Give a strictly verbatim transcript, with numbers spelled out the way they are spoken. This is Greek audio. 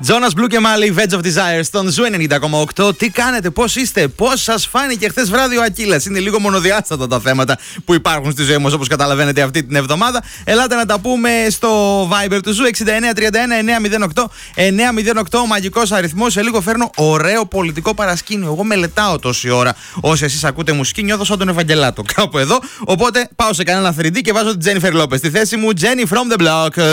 Jonas Blue και Mali, Veg of Desire στον Ζου ενενήντα κόμμα οκτώ. Τι κάνετε, πώς είστε, πώς σας φάνηκε χθες βράδυ ο Ακύλας? Είναι λίγο μονοδιάστατα τα θέματα που υπάρχουν στη ζωή μας, όπως καταλαβαίνετε, αυτή την εβδομάδα. Ελάτε να τα πούμε στο Viber του Ζου εξήντα εννέα τριάντα ένα εννιακόσια οκτώ εννιακόσια οκτώ. Ο μαγικός αριθμός. Σε λίγο φέρνω ωραίο πολιτικό παρασκήνιο. Εγώ μελετάω τόση ώρα. Όσοι εσείς ακούτε μουσική, νιώθω σαν τον Ευαγγελάτο κάπου εδώ. Οπότε πάω σε κανένα θρι ντι και βάζω την Jennifer Lopez στη θέση μου. Jenny from the block.